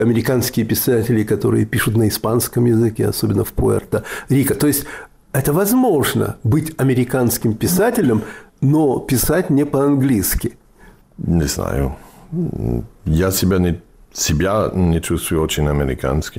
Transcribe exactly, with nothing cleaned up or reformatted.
американские писатели, которые пишут на испанском языке, особенно в Пуэрто-Рико. То есть это возможно быть американским писателем, но писать не по-английски. Не знаю. Я себя не, себя не чувствую очень американским.